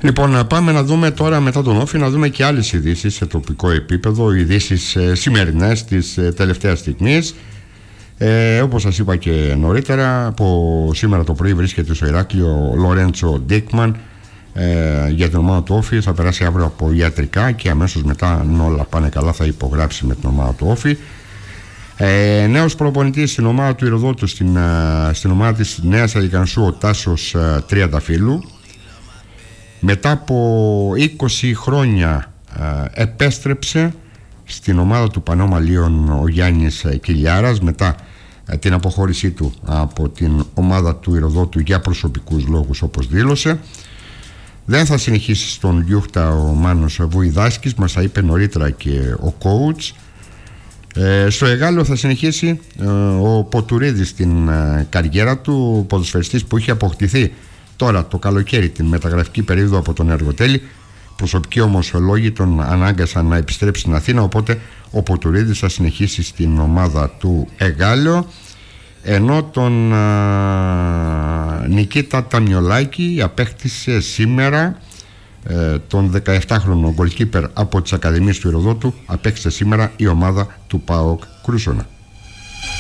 Λοιπόν, πάμε να δούμε τώρα μετά τον Όφη, να δούμε και άλλες ειδήσεις σε τοπικό επίπεδο, ειδήσεις σημερινές της τελευταίας στιγμής. Όπως σας είπα και νωρίτερα, από σήμερα το πρωί βρίσκεται στο Ηράκλειο ο Λορέντσο Ντίκμαν για την ομάδα του Όφη. Θα περάσει αύριο από ιατρικά και αμέσως μετά, αν όλα πάνε καλά, θα υπογράψει με την ομάδα του Όφη. Νέος προπονητής στην ομάδα του Ηρωδότου, στην ομάδα της Νέας Αδικανσού, ο Τάσος Τριανταφύλου. Μετά από 20 χρόνια επέστρεψε στην ομάδα του Πανώμαλίων ο Γιάννης Κιλιάρας, μετά την αποχώρησή του από την ομάδα του Ηρωδότου για προσωπικούς λόγους, όπως δήλωσε. Δεν θα συνεχίσει στον Γιούχτα ο Μάνος Βουηδάσκης, μας τα είπε νωρίτερα και ο coach. Στο Εγάλεο θα συνεχίσει ο Ποτουρίδης την καριέρα του, ο ποδοσφαιριστής που είχε αποκτηθεί τώρα το καλοκαίρι την μεταγραφική περίοδο από τον Εργοτέλη. Προσωπικοί όμως λόγοι τον ανάγκασαν να επιστρέψει στην Αθήνα, οπότε ο Ποτουρίδης θα συνεχίσει στην ομάδα του Εγάλεο, ενώ τον Νικήτα Ταμιολάκη απέκτησε σήμερα, τον 17χρονο γκολκίπερ από τις Ακαδημίες του Ηρωδότου, απέκτησε σήμερα η ομάδα του ΠΑΟΚ Κρούσονα.